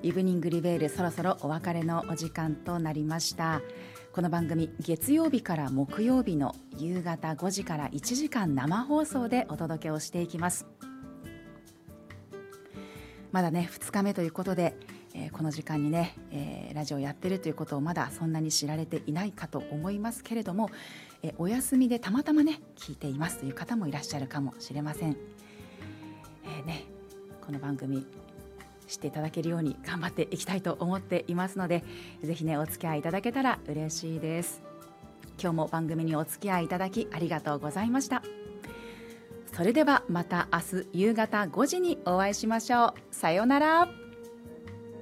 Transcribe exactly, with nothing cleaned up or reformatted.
イブニングリベール、そろそろお別れのお時間となりました。この番組、月曜日から木曜日の夕方ごじからいちじかん生放送でお届けをしていきます。まだねふつかめということで、えー、この時間にね、えー、ラジオやってるということをまだそんなに知られていないかと思いますけれども、えー、お休みでたまたまね聞いていますという方もいらっしゃるかもしれません。えーね、この番組知っていただけるように頑張っていきたいと思っていますので、ぜひねお付き合いいただけたら嬉しいです。今日も番組にお付き合いいただきありがとうございました。それではまた明日夕方ごじにお会いしましょう。さようなら。